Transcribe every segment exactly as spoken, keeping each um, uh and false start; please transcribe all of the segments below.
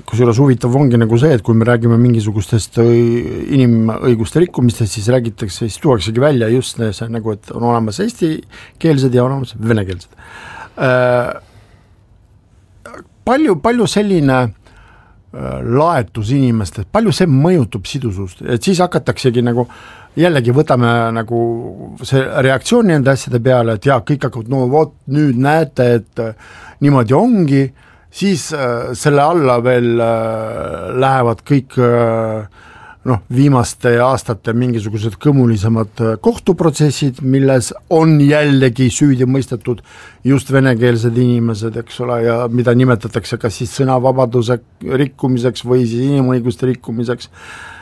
kusjuures huvitav ongi nagu see, et kui me räägime mingisugustest inimõiguste rikkumistest, siis räägitakse, siis tuuaksegi välja just see nagu, et on olemas eestikeelsed ja olemas venekeelsed. Palju, palju selline laetus inimestest, palju see mõjutab sidusust, et siis hakataksegi nagu jällegi võtame nagu see reaktsiooni enda asjade peale, et jaa, kõik hakkavad, no vot, nüüd näete, et niimoodi ongi, siis äh, selle alla veel äh, lähevad kõik äh, noh, viimaste aastate mingisugused kõmulisemad kohtuprotsessid, milles on jällegi süüdi mõistetud just venekeelsed inimesed, eks ole, ja mida nimetatakse kas siis sõnavabaduse rikkumiseks või siis inimõiguste rikkumiseks.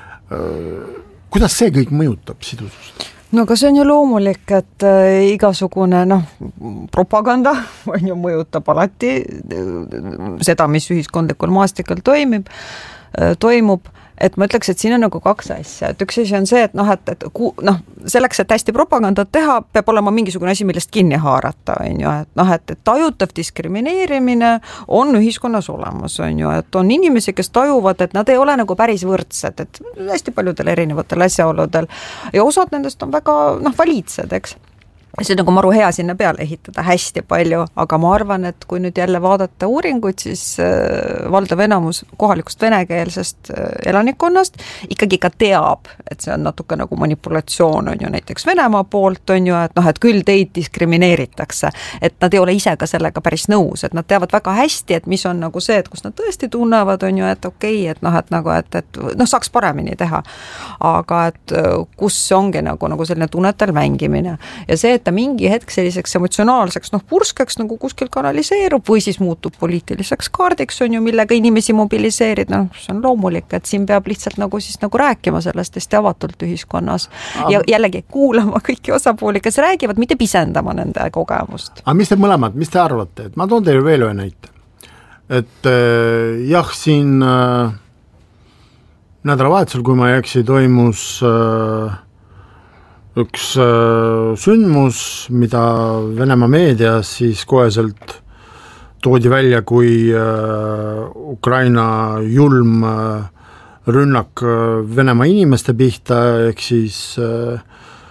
Kuidas see kõik mõjutab sidusust? No aga see on ju loomulik, et äh, igasugune noh, propaganda on ju mõjutab alati seda, mis ühiskondlikul maastikul toimib, äh, toimub, et ma ütleks, et siin on nagu kaks asja, et üks asi on see, et noh, et, et ku, noh, selleks, et hästi propagandat teha, peab olema mingisugune asi, millest kinni haarata, on ju, et noh, et, et tajutav diskrimineerimine on ühiskonnas olemas, on ju, et on inimesi, kes tajuvad, et nad ei ole nagu päris võrdsed, et hästi paljudel erinevatel asjaoludel ja osad nendest on väga noh, valiidsed, eks. See on nagu maru hea sinna peale ehitada hästi palju, aga ma arvan, et kui nüüd jälle vaadata uuringuid, siis valdav enamus kohalikust venekeelsest elanikkonnast ikkagi ka teab, et see on natuke nagu manipulatsioon, on ju näiteks Venemaa poolt, on ju, et noh, et küll teid diskrimineeritakse, et nad ei ole ise ka sellega päris nõus, et nad teavad väga hästi, et mis on nagu see, et kus nad tõesti tunnevad, on ju, et okei, et noh, et nagu, et, et noh, saaks paremini teha, aga et kus ongi nagu, nagu selline tunnetel mängimine ja see, et ta mingi hetk selliseks emotsionaalseks noh, purskeks nagu kuskil kanaliseerub või siis muutub poliitiliseks kaardiks, on ju, millega inimesi mobiliseerid, noh, see on loomulik, et siin peab lihtsalt nagu siis nagu rääkima sellest hästi avatult ühiskonnas ja jällegi kuulama kõiki osapooli, kes räägivad, mitte pisendama nende kogemust. Aga mis te mõlemad, mis te arvate? Et ma toon teile veel ühe näite. Et äh, jah, siin äh, nädalavahetusel, kui ma ei eksi, toimus äh, üks äh, sündmus, mida Venemaa meedias siis koheselt toodi välja kui äh, Ukraina julm äh, rünnak äh, Venemaa inimeste pihta, ehk siis äh,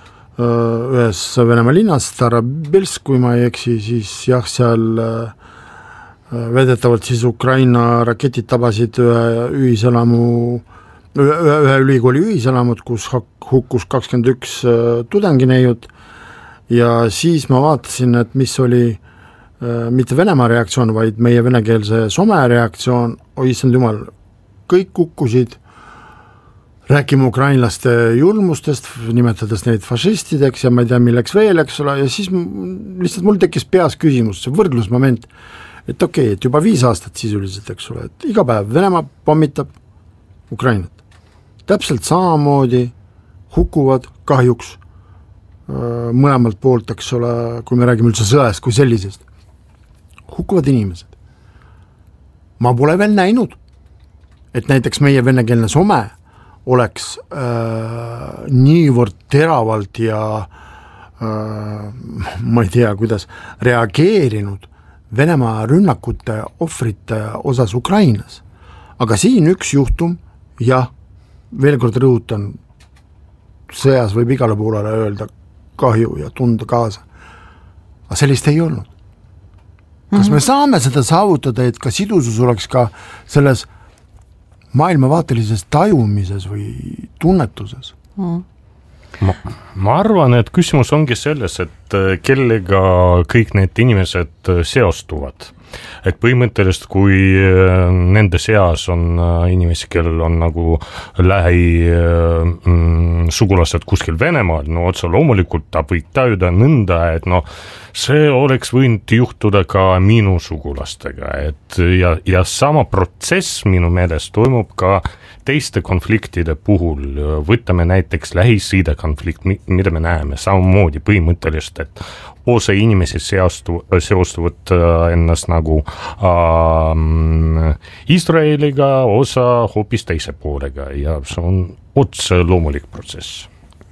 ühes Venemaa linnas, Starobelsk, kui ma ei eksi, siis jah, seal äh, vedetavalt siis Ukraina raketid tabasid ühe ühiselamu ühe, ühe ülikooli ühiselamut, kus hukkus kakskümmend üks tudengineiut ja siis ma vaatasin, et mis oli äh, mitte Venemaa reaktsioon, vaid meie venekeelse some reaktsioon, oi issand jumal, kõik kukkusid rääkima ukrainlaste julmustest, nimetades neid fašistideks ja ma ei tea, milleks veel, eks ole, ja siis lihtsalt mul tekkis peas küsimus, see võrdlusmoment, et okei, et juba viis aastat sisuliselt, eks ole, et iga päev Venemaa pommitab Ukrainat. Täpselt samamoodi hukkuvad kahjuks mõlemalt poolt, eks ole, kui me räägime üldse sõjast kui sellisest, hukkuvad inimesed. Ma pole veel näinud, et näiteks meie venekeelne some oleks äh, niivõrd teravalt ja äh, ma ei tea, kuidas reageerinud Venemaa rünnakute ohvrite osas Ukrainas. Aga siin üks juhtum, jah, veel kord rõhutan, sõjas võib igale poolele öelda kahju ja tunda kaasa. Aga sellist ei olnud. Kas mm-hmm. me saame seda saavutada, et ka sidusus oleks ka selles maailmavaatelises tajumises või tunnetuses? Mm. Ma, ma arvan, et küsimus ongi selles, et kellega kõik need inimesed seostuvad. Et põhimõtteliselt, kui nende seas on inimesi, kellel on nagu lähi mm, sugulased kuskil Venemaal, no otse loomulikult ta võib tajuda nõnda, et no see oleks võinud juhtuda ka minu sugulastega, et ja, ja sama protsess minu meelest toimub ka teiste konfliktide puhul. Võtame näiteks Lähis-Ida konflikt, mida me näeme samamoodi põhimõtteliselt, et osa inimesi seostu, seostuvad ennast nagu äh, Iisraeliga, osa hoopis teise poolega ja see on otse loomulik protsess.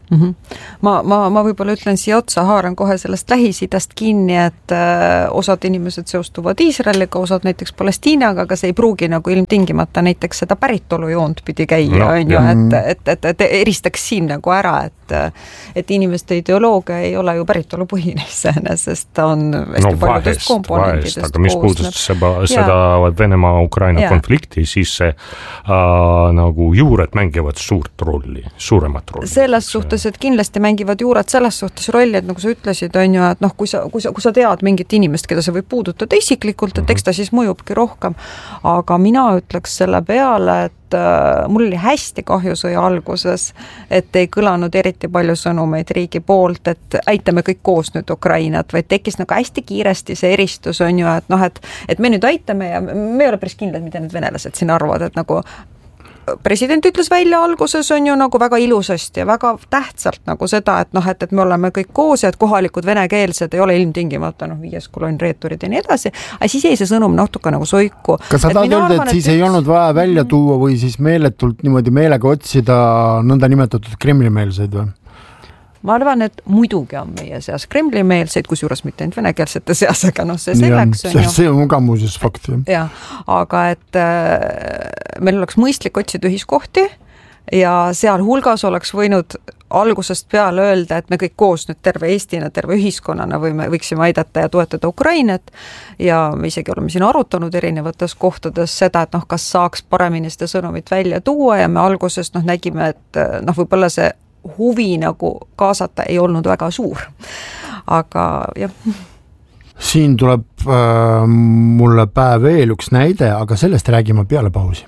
Mm-hmm. ma, ma, ma võib-olla ütlen siia otsa, haaran kohe sellest Lähis-Idast kinni, et äh, osad inimesed seostuvad Iisraeliga, osad näiteks Palestiinaga, aga see ei pruugi nagu ilmtingimata näiteks seda päritolujoont pidi käia, no, on ju, et, et, et, et eristaks siin nagu ära, et, et inimeste ideoloogia ei ole ju päritolupõhine iseenesest, sest ta on hästi no, paljudest komponentidest vahest, aga mis puudus seda, seda Venemaa-Ukraina ja. konflikti, siis see äh, nagu juured mängivad suurt rolli, suuremat rolli. Selles suhtes et kindlasti mängivad juured selles suhtes rolli, et nagu sa ütlesid, on ju, et noh, kui sa, kui sa, kui sa tead mingit inimest, keda sa võib puudutada isiklikult, et eks ta siis mõjubki rohkem. Aga mina ütleks selle peale, et äh, mul oli hästi kahju sõja alguses, et ei kõlanud eriti palju sõnumeid riigi poolt, et aitame kõik koos nüüd Ukrainat, vaid tekkis nagu hästi kiiresti see eristus, on ju, et noh, et, et me nüüd aitame ja me ei ole päris kindlad, mida need venelased siin arvavad, et nagu president ütles välja alguses on ju nagu väga ilusasti ja väga tähtsalt nagu seda, et noh, et, et me oleme kõik koos ja et kohalikud venekeelsed ei ole ilmtingimata noh, viies kolonn reeturid ja nii edasi, aga siis jäi see sõnum natuke nagu soiku. Kas sa tahad öelda, et siis et... ei olnud vaja välja tuua või siis meeletult niimoodi meelega otsida nõnda nimetatud kremlimeelseid või? Ma arvan, et muidugi on meie seas kremlimeelseid, kusjuures mitte ainult venekeelsete seas, aga noh, see selleks on ju. See on ka muuseas fakt. Ja, aga et äh, meil oleks mõistlik otsida ühiskohti ja seal hulgas oleks võinud algusest peale öelda, et me kõik koos nüüd terve Eestina, terve ühiskonnana võime, võiksime aidata ja toetada Ukrainat ja me isegi oleme siin arutanud erinevates kohtades seda, et noh, kas saaks paremini seda sõnumit välja tuua ja me algusest noh, nägime, et noh, võib-olla see huvi nagu kaasata ei olnud väga suur, aga jah. Siin tuleb äh, mulle päev veel üks näide, aga sellest räägime peale pausi.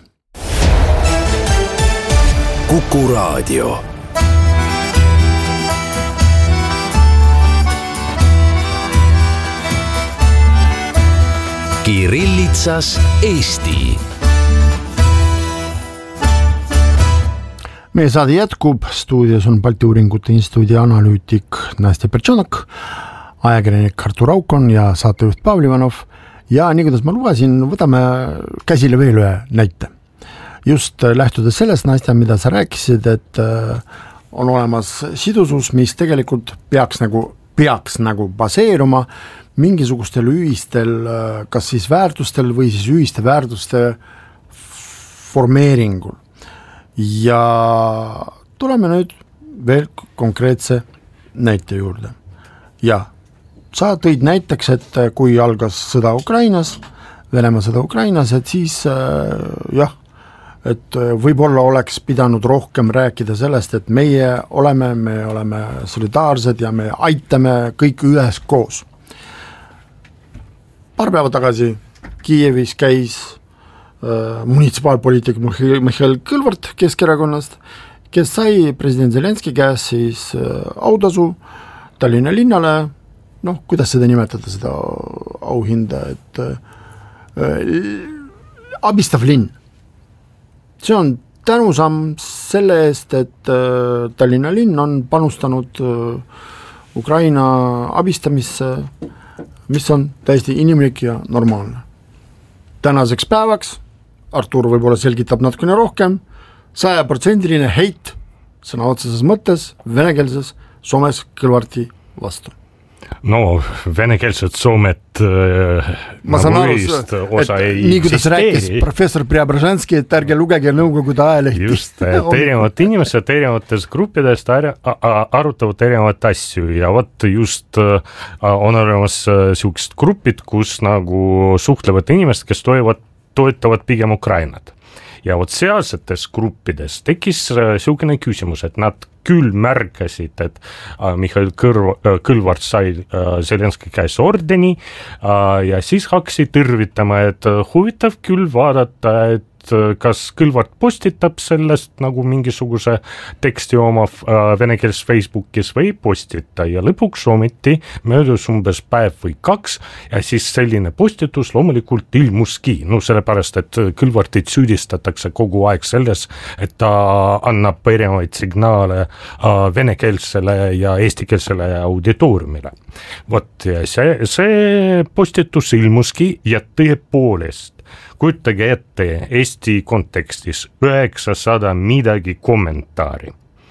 Kuku Raadio. Kirillitsas Eesti. Meie saade jätkub, stuudios on Balti Uuringute Instituudi analüütik Nastja Pertšonak, ajakirjanik Artur Aukon ja saatejuht Pavel Ivanov ja nii kuidas ma lubasin, võtame käsile veel ühe näite. Just lähtudes sellest, Nastja, mida sa rääkisid, et on olemas sidusus, mis tegelikult peaks nagu, peaks nagu baseeruma mingisugustel ühistel, kas siis väärtustel või siis ühiste väärtuste formeeringul. Ja tuleme nüüd veel konkreetse näite juurde. Ja sa tõid näiteks, et kui algas sõda Ukrainas, Venemaa sõda Ukrainas, et siis jah, et võib-olla oleks pidanud rohkem rääkida sellest, et meie oleme, me oleme solidaarsed ja me aitame kõik ühes koos. Paar päeva tagasi Kiievis käis munitsipaalpoliitik Mihhail Kõlvart Keskerakonnast, kes sai president Zelenski käes siis autasu Tallinna linnale, noh, kuidas seda nimetada, seda auhinda, et äh, abistav linn. See on tänusamm selle eest, et äh, Tallinna linn on panustanud äh, Ukraina abistamisse, mis on täiesti inimlik ja normaalne. Tänaseks päevaks Artur võib-olla selgitab natukene rohkem, sajaprotsendiline heit sõna otseses mõttes venekeelses Soomes Kõlvarti vastu. No venekeelset Soomet äh, ma saan aru, et nii kuidas rääkis professor Preobrazhenski, et ärge lugege Nõukogude ajalehti. Just, et erinevad inimesed erinevates gruppidest arutavad erinevat asju ja vot just äh, on olemas äh, siuksed grupid, kus nagu suhtlevad inimesed, kes toivad toetavad pigem Ukrainat. Ja vot sealsetes gruppides tekkis siukene küsimus, et nad küll märkasid, et äh, Mihhail Kõrv, äh, Kõlvart sai äh, Zelenski käes ordeni äh, ja siis hakkasid tervitama, et äh, huvitav küll vaadata, et kas Kõlvart postitab sellest nagu mingisuguse teksti oma äh, venekeels Facebookis või postita ja lõpuks ometi möödus umbes päev või kaks ja siis selline postitus loomulikult ilmuski, no sellepärast, et Kõlvartit süüdistatakse kogu aeg selles, et ta annab erinevaid signaale äh, venekeelsele ja eestikeelsele auditooriumile. Vot ja see, see postitus ilmuski ja tõepoolest kujutage ette Eesti kontekstis üheksasada midagi kommentaari.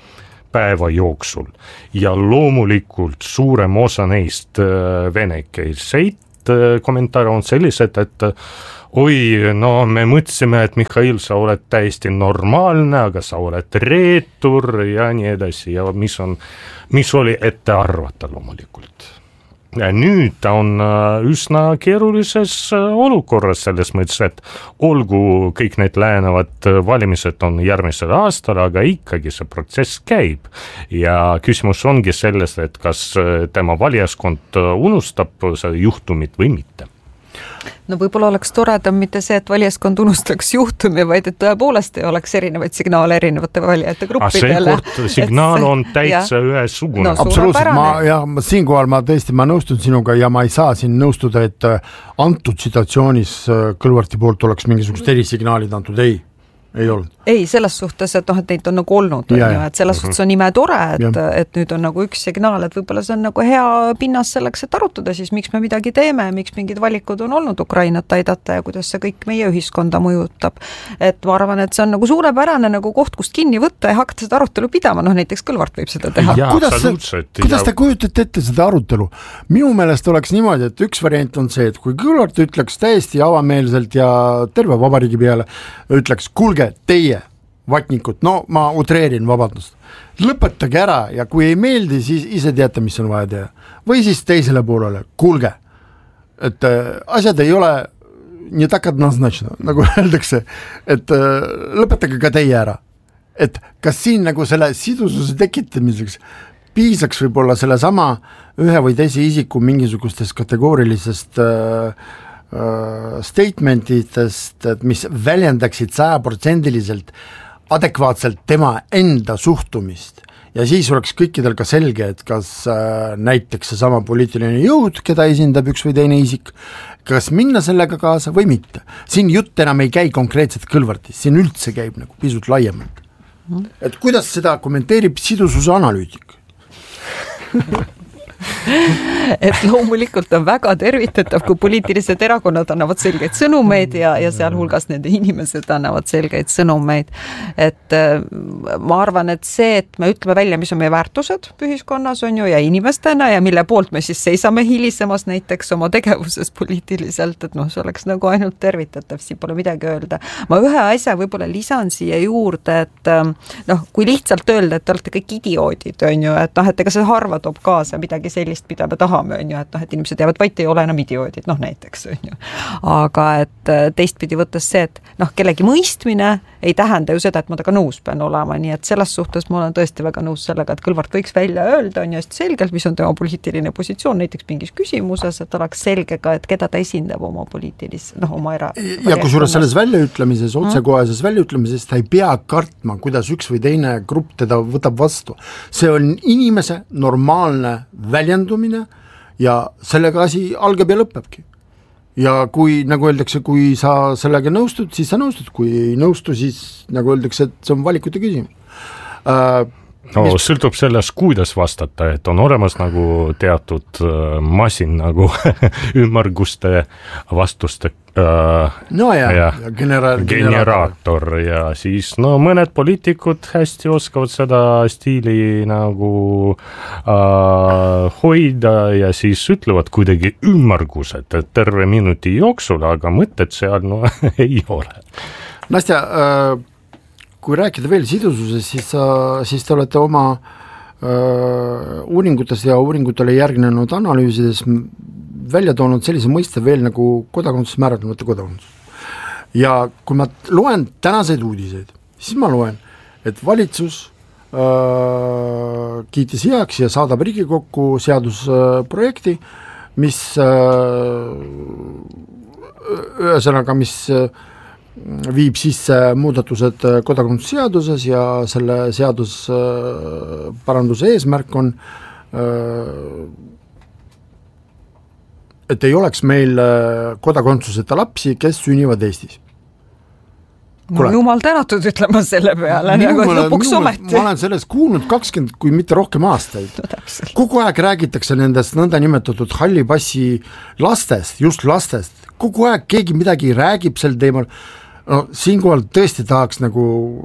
päeva jooksul ja loomulikult suurem osa neist venekeelseid kommentaare on sellised, et oi, no me mõtlesime, et Mihhail, sa oled täiesti normaalne, aga sa oled reetur ja nii edasi ja mis on, mis oli ette arvata loomulikult. Ja nüüd ta on üsna keerulises olukorras selles mõttes, et olgu kõik need lähenevad valimised on järgmisel aastal, aga ikkagi see protsess käib. Ja küsimus ongi selles, et kas tema valijaskond unustab see juhtumit või mitte. No võib-olla oleks toredam mitte see, et valijaskond unustaks juhtumi, vaid et tõepoolest ei oleks erinevaid signaale erinevate valijate gruppidele. Seekord signaal on täitsa ühesugune. No, absoluutselt, ma, ja, siinkohal ma tõesti, ma nõustun sinuga ja ma ei saa siin nõustuda, et antud situatsioonis Kõlvarti poolt oleks mingisugust erisignaalid antud, ei. Ei olnud. Ei, selles suhtes, et noh, et neid on nagu olnud, on ju, et selles suhtes on ime tore, et, et nüüd on nagu üks signaal, et võib-olla see on nagu hea pinnas selleks, et arutada siis, miks me midagi teeme, miks mingid valikud on olnud Ukrainat aidata ja kuidas see kõik meie ühiskonda mõjutab. Et ma arvan, et see on nagu suurepärane nagu koht, kust kinni võtta ja hakata seda arutelu pidama, noh näiteks Kõlvart võib seda teha. Ja, kuidas kuidas te kujutate ette seda arutelu? Minu meelest oleks niimoodi, et üks variant on see, et kui Kõlvart ütleks täiesti avameelselt ja terve vabariigi peale ütleks, kuulge, teie vatnikud, no ma utreerin, vabandust, lõpetage ära ja kui ei meeldi, siis ise teate, mis on vaja teha. Või siis teisele poolele, kuulge, et äh, asjad ei ole nii takad назначено, nagu öeldakse, et äh, lõpetage ka teie ära. Et kas siin nagu selle sidususe tekitamiseks piisaks võib-olla selle sama ühe või teise isiku mingisugustest kategoorilisest äh, statementitest, et mis väljendaksid sajaprotsendiliselt adekvaatselt tema enda suhtumist ja siis oleks kõikidel ka selge, et kas äh, näiteks see sama poliitiline jõud, keda esindab üks või teine isik, kas minna sellega kaasa või mitte. Siin jutt enam ei käi konkreetselt Kõlvartist, siin üldse käib nagu pisut laiemalt. Mm. Et kuidas seda kommenteerib sidususe analüütik? Et loomulikult on väga tervitatav, kui poliitilised erakonnad annavad selgeid sõnumeid ja, ja seal hulgas nende inimesed annavad selgeid sõnumeid. Et ma arvan, et see, et me ütleme välja, mis on meie väärtused ühiskonnas on ju ja inimestena ja mille poolt me siis seisame hilisemas näiteks oma tegevuses poliitiliselt, et noh, see oleks nagu ainult tervitatav, siin pole midagi öelda. Ma ühe asja võib-olla lisan siia juurde, et noh, kui lihtsalt öelda, et te olete kõik idioodid, on ju, et noh, et ega see harva toob kaasa midagi sellist, mida me tahame, on ju, et noh, et inimesed jäävad vait, ei ole enam idioodid, noh näiteks, on ju. Aga et teistpidi võttes see, et noh, kellegi mõistmine ei tähenda ju seda, et ma taga nõus pean olema, nii et selles suhtes ma olen tõesti väga nõus sellega, et Kõlvart võiks välja öelda, on ju hästi selgelt, mis on tema poliitiline positsioon näiteks mingis küsimuses, et oleks selge ka, et keda ta esindab oma poliitilis, noh, oma era... Ja kui suures selles väljaütlemises, otsekoheses väljaütlemises, ta ei pea kartma, kuidas üks või teine grupp teda võtab vastu. See on inimese normaalne väljendumine ja sellega asi algab ja lõpebki. Ja kui, nagu öeldakse, kui sa sellega nõustud, siis sa nõustud, kui ei nõustu, siis nagu öeldakse, et see on valikute küsimus. Uh, no mis... sõltub sellest, kuidas vastata, et on olemas nagu teatud uh, masin nagu ümmarguste vastuste uh, no ja, ja, ja genera- generaator ja siis no mõned poliitikud hästi oskavad seda stiili nagu uh, hoida ja siis ütlevad kuidagi ümmargused terve minuti jooksul, aga mõtted seal no ei ole. Nastja, uh... kui rääkida veel sidususest, siis, siis te olete oma öö, uuringutes ja uuringutele järgnenud analüüsides välja toonud sellise mõiste veel nagu kodakondsus, määratlemata kodakondsus. Ja kui ma loen tänaseid uudiseid, siis ma loen, et valitsus öö, kiitis heaks ja saadab Riigikokku seadusprojekti, mis öö, ühesõnaga, mis viib sisse muudatused kodakondsusseaduses ja selle seadus paranduse eesmärk on, et ei oleks meil kodakondsuseta lapsi, kes sünnivad Eestis. No, jumal tänatud ütlema selle peale, nagu et lõpuks ometi. Ma olen sellest kuulnud kakskümmend, kui mitte rohkem aastaid. No, kogu aeg räägitakse nendest nõnda nimetatud halli passi lastest, just lastest. Kogu aeg keegi midagi räägib sel teemal. no siinkohal tõesti tahaks nagu,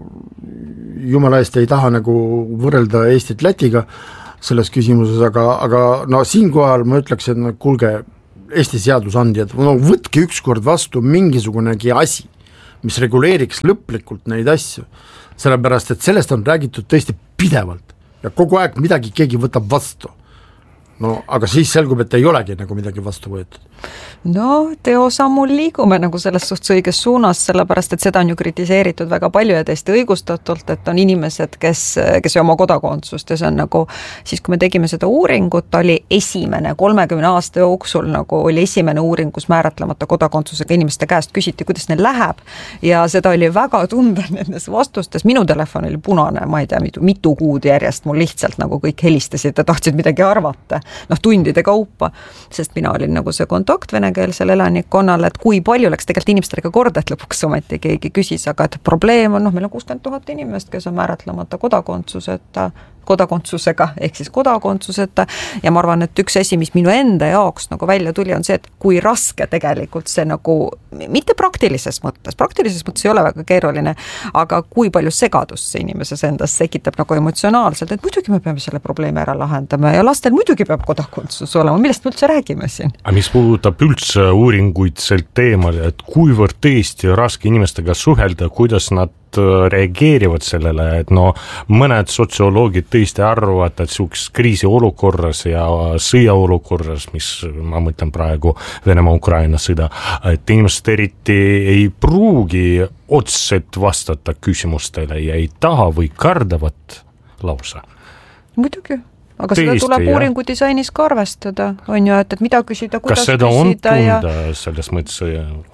jumala eest ei taha nagu võrrelda Eestit Lätiga selles küsimuses, aga, aga no siinkohal ma ütleks, et no kuulge, Eesti seadusandjad, no võtke ükskord vastu mingisugunegi asi, mis reguleeriks lõplikult neid asju, sellepärast et sellest on räägitud tõesti pidevalt ja kogu aeg midagi keegi võtab vastu. No aga siis selgub, et ei olegi nagu midagi vastu võetud. No teosammul liigume nagu selles suhtes õiges suunas, sellepärast et seda on ju kritiseeritud väga palju ja täiesti õigustatult, et on inimesed, kes, kes ei oma kodakondsust ja see on nagu, siis kui me tegime seda uuringut, oli esimene kolmekümne aasta jooksul nagu oli esimene uuring, kus määratlemata kodakondsusega inimeste käest küsiti, kuidas neil läheb ja seda oli väga tunda nendes vastustes, minu telefon oli punane, ma ei tea, mitu, mitu kuud järjest mul lihtsalt nagu kõik helistasid ja tahtsid midagi arvata, noh tundide kaupa, sest mina olin nagu see kontakt venekeelsel elanikkonnal, et kui palju läks tegelikult inimestega korda, et lõpuks ometi keegi küsis, aga et probleem on, noh meil on kuuskümmend tuhat inimest, kes on määratlemata kodakondsuseta, kodakondsusega, ehk siis kodakondsuseta ja ma arvan, et üks asi, mis minu enda jaoks nagu välja tuli, on see, et kui raske tegelikult see nagu, mitte praktilises mõttes, praktilises mõttes ei ole väga keeruline, aga kui palju segadust see inimeses endas sekitab nagu emotsionaalselt, et muidugi me peame selle probleemi ära lahendama ja lastel muidugi peab kodakondsus olema, millest me üldse räägime siin? Aga mis puudutab üldse uuringuid sel teemal, et kuivõrd tõesti raske inimestega suhelda, kuidas nad reageerivad sellele, et no mõned sotsioloogid tõesti arvavad, et sihukes kriisiolukorras ja sõjaolukorras, mis ma mõtlen praegu Venemaa-Ukraina sõda, et inimesed eriti ei pruugi otseselt vastata küsimustele ja ei taha või kardavad lausa. Muidugi. Aga Tõesti, seda tuleb jah. Uuringu disainis ka arvestada, on ju, et, et mida küsida, kuidas küsida. Kas seda on tunda ja... selles mõttes?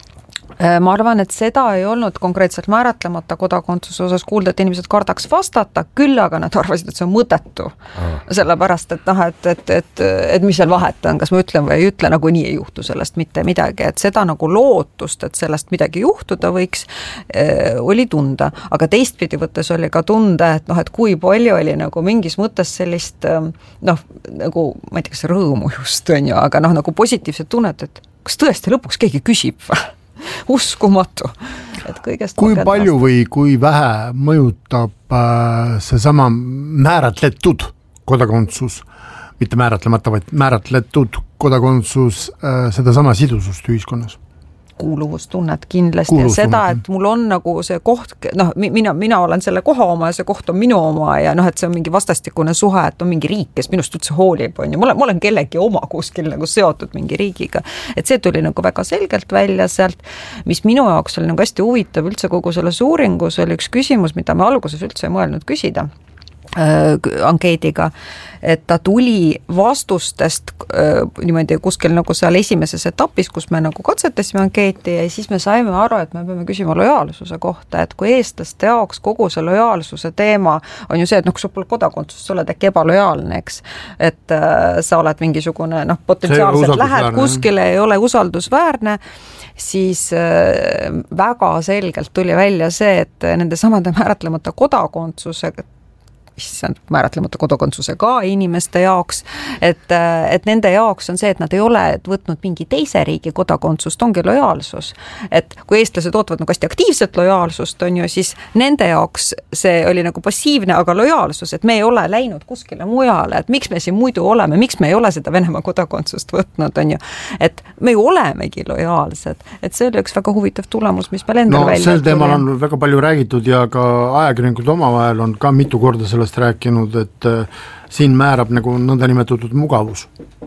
Ma arvan, et seda ei olnud konkreetselt määratlemata kodakondsuse osas kuulda, et inimesed kardaks vastata, küll aga nad arvasid, et see on mõttetu. Ah. Sellepärast, et, noh, et, et, et, et mis seal vahet on, kas ma ütlen või ei ütle, nagu nii ei juhtu sellest mitte midagi, et seda nagu lootust, et sellest midagi juhtuda võiks, äh, oli tunda. Aga teistpidi võttes oli ka tunda, et, noh, et kui palju oli nagu mingis mõttes sellist, noh, nagu, ma ei tea, kas rõõmu just on ju, aga noh, nagu positiivset tunnet, et kas tõesti lõpuks keegi küsib või? Uskumatu. Et kõigest kui palju vast... või kui vähe mõjutab äh, see sama määratletud kodakondsus, mitte määratlemata, vaid määratletud kodakondsus äh, seda sama sidusust ühiskonnas? Kuuluvustunnet kindlasti ja seda, et mul on nagu see koht, noh, mina, mina olen selle koha oma ja see koht on minu oma ja noh, et see on mingi vastastikune suhe, et on mingi riik, kes minust üldse hoolib, on ju, ma olen, ma olen kellegi oma kuskil nagu seotud mingi riigiga, et see tuli nagu väga selgelt välja sealt, mis minu jaoks oli nagu hästi huvitav üldse kogu selles uuringus oli üks küsimus, mida me alguses üldse ei mõelnud küsida äh, ankeediga, et ta tuli vastustest äh, niimoodi kuskil nagu seal esimeses etapis, kus me nagu katsetasime ankeeti ja siis me saime aru, et me peame küsima lojaalsuse kohta, et kui eestlaste jaoks kogu see lojaalsuse teema on ju see, et noh, kui sul pole kodakondsust, sa oled äkki ebalojaalne, eks, et äh, sa oled mingisugune, noh, potentsiaalselt lähed kuskile, ei ole usaldusväärne, siis äh, väga selgelt tuli välja see, et nende samade määratlemata kodakondsusega issand, määratlemata kodakondsuse ka inimeste jaoks, et, et nende jaoks on see, et nad ei ole võtnud mingi teise riigi kodakondsust, ongi lojaalsus. Et kui eestlased ootavad nagu hästi aktiivset lojaalsust, on ju, siis nende jaoks see oli nagu passiivne, aga lojaalsus, et me ei ole läinud kuskile mujale, et miks me siin muidu oleme, miks me ei ole seda Venemaa kodakondsust võtnud, on ju, et me ju olemegi lojaalsed, et see oli üks väga huvitav tulemus, mis meil endal no, välja sel teemal on väga palju räägitud ja ka ajakirjanikud omavahel on ka mitu korda sellest rääkinud, et äh, siin määrab nagu nõndanimetatud mugavus.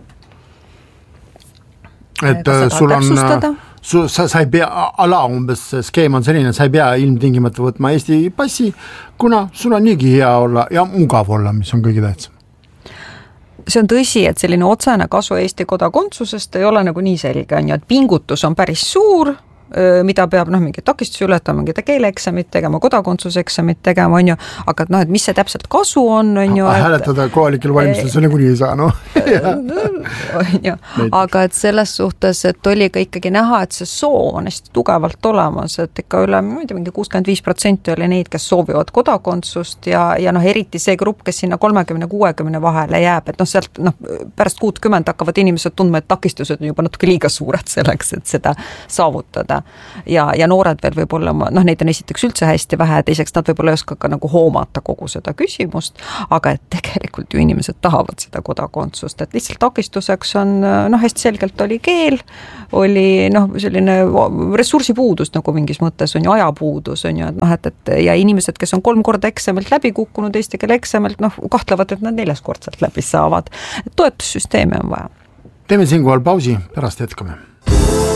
Et äh, sul on, su, sa, sa ei pea, ala umbes skeem on selline, sa ei pea ilmtingimata võtma Eesti passi, kuna sul on niigi hea olla ja mugav olla, mis on kõige tähtsam. See on tõsi, et selline otsene kasu Eesti kodakondsusest ei ole nagu nii selge, on ju, et pingutus on päris suur, mida peab noh, mingi takistusi ületama, mingid keeleeksamid tegema, kodakondsuseksamid tegema, on ju, aga noh, et mis see täpselt kasu on, on ju. Hääletada kohalikel valimistel, see nagu nii ei saa, noh. on ju, aga et selles suhtes, et oli ka ikkagi näha, et see soov on hästi tugevalt olemas, et ikka üle, ma ei tea, mingi kuuskümmend viis protsenti oli neid, kes soovivad kodakondsust ja, ja noh, eriti see grupp, kes sinna kolmekümne kuuekümne vahele jääb, et noh, sealt noh, pärast kuutkümmend hakkavad inimesed tundma, et takistused on juba natuke liiga suured selleks, et seda saavutada. ja, ja noored veel võib-olla, noh, neid on esiteks üldse hästi vähe, teiseks nad võib-olla ei oska ka nagu hoomata kogu seda küsimust, aga et tegelikult ju inimesed tahavad seda kodakondsust, et lihtsalt takistuseks on, noh, hästi selgelt oli keel, oli noh, selline ressursipuudus nagu mingis mõttes on ju, ajapuudus on ju, et noh, et, et ja inimesed, kes on kolm korda eksamilt läbi kukkunud eesti keele eksamilt, noh, kahtlevad, et nad neljaskordselt läbi saavad. Toetussüsteeme on vaja. Teeme siinkohal pausi, pärast jätkame.